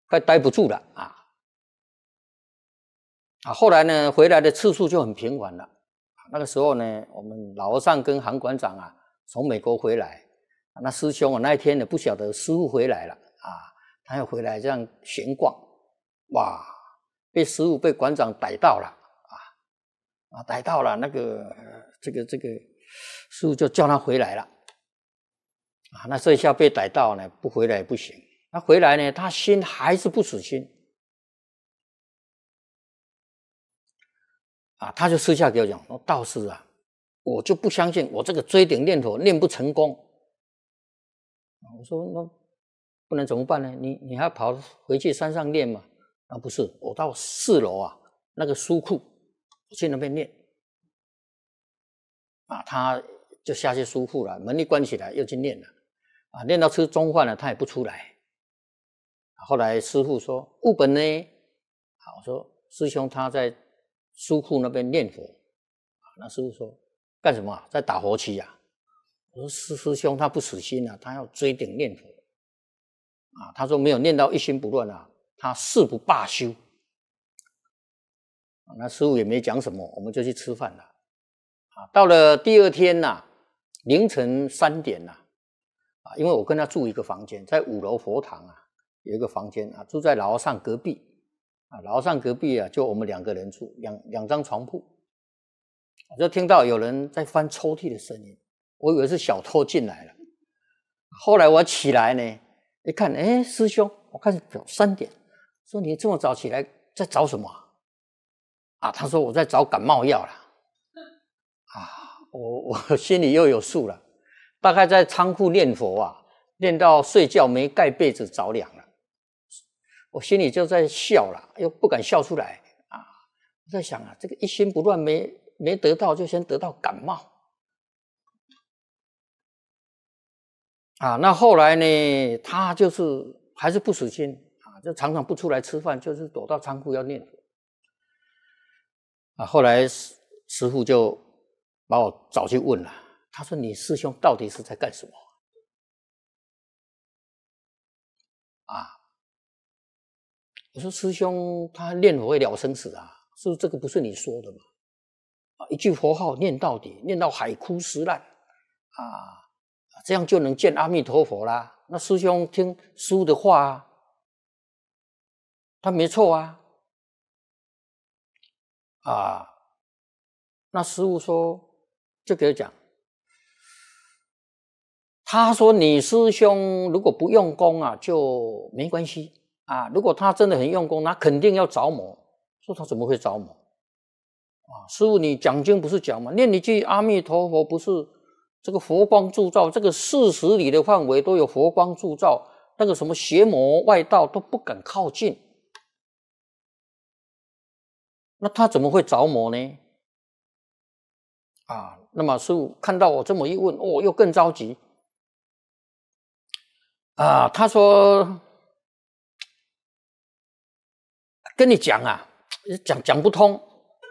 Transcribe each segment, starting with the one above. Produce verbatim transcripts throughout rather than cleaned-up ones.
快待不住了啊！啊，后来呢，回来的次数就很频繁了。那个时候呢，我们老和尚跟韩馆长啊，从美国回来，那师兄啊，那一天呢不晓得师父回来了啊，他要回来这样闲逛，哇，被师父被馆长逮到了啊啊，逮到了那个这个这个师父就叫他回来了啊，那这一下被逮到呢，不回来也不行。那回来呢，他心还是不死心啊，他就私下给我讲说：“道士啊，我就不相信我这个追顶念佛念不成功。”我说：“那不能怎么办呢？你你还要跑回去山上念嘛？”啊，不是，我到四楼啊，那个书库，我去那边念啊，他就下去书库了，门一关起来又去念了啊，念到吃中饭了，他也不出来。后来师父说：“悟本呢？”啊，我说：“师兄他在书库那边念佛。”啊，那师父说：“干什么啊？在打佛七啊？”我说：“师师兄他不死心啊，他要追顶念佛。”啊，他说没有念到一心不乱啊，他誓不罢休。啊，那师父也没讲什么，我们就去吃饭了。啊，到了第二天呐、啊，凌晨三点呐、啊，啊，因为我跟他住一个房间，在五楼佛堂啊。有一个房间啊，住在老和尚隔壁啊，老和尚隔壁啊，就我们两个人住，两两张床铺。我就听到有人在翻抽屉的声音，我以为是小偷进来了。后来我起来呢，一看，哎，师兄，我看表三点，说你这么早起来在找什么啊？啊，他说我在找感冒药了。啊，我我心里又有数了，大概在仓库念佛啊，念到睡觉没盖被子着凉了。我心里就在笑了，又不敢笑出来啊！我在想啊，这个一心不乱没没得到，就先得到感冒啊。那后来呢，他就是还是不死心啊，就常常不出来吃饭，就是躲到仓库要念佛啊。后来师师父就把我找去问了，他说：“你师兄到底是在干什么？”啊。我说：“师兄，他念佛会了生死啊，是不是这个不是你说的吗？啊，一句佛号念到底，念到海枯石烂啊，这样就能见阿弥陀佛啦。那师兄听师父的话啊，他没错啊。啊，那师父说，就给我讲，他说你师兄如果不用功啊，就没关系。”啊，如果他真的很用功，他肯定要着魔。说他怎么会着魔？啊，师父，你讲经不是讲吗？念一句阿弥陀佛，不是这个佛光铸照，这个四十里的范围都有佛光铸照，那个什么邪魔外道都不敢靠近。那他怎么会着魔呢？啊，那么师父看到我这么一问，哦，又更着急。啊，他说。跟你讲啊，讲讲不通。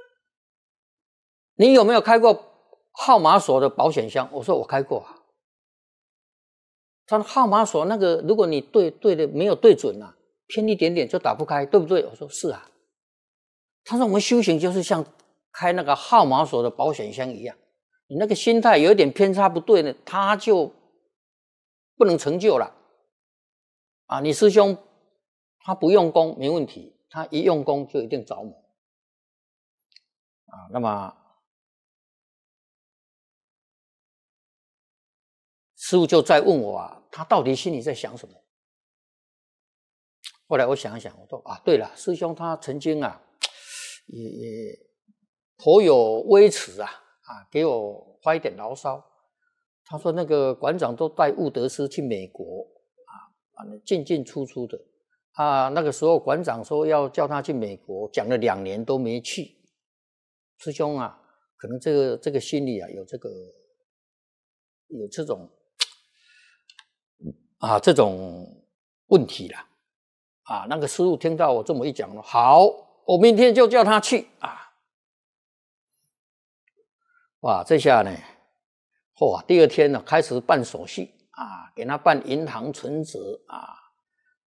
你有没有开过号码锁的保险箱？我说我开过啊。他说号码锁那个，如果你对对的没有对准啊，偏一点点就打不开，对不对？我说是啊。他说我们修行就是像开那个号码锁的保险箱一样，你那个心态有一点偏差不对呢，他就不能成就了。啊，你师兄他不用功没问题。他一用功就一定着魔啊！那么师父就在问我啊，他到底心里在想什么？后来我想一想，我说啊，对了，师兄他曾经啊，也也颇有微词啊，啊，给我发一点牢骚。他说那个馆长都带悟德师去美国啊，进进出出的。啊，那个时候馆长说要叫他去美国，讲了两年都没去。师兄啊，可能这个这个心里啊有这个有这种啊这种问题了啊。那个师父听到我这么一讲了，好，我明天就叫他去啊。哇，这下呢，哇，第二天呢开始办手续啊，给他办银行存折啊。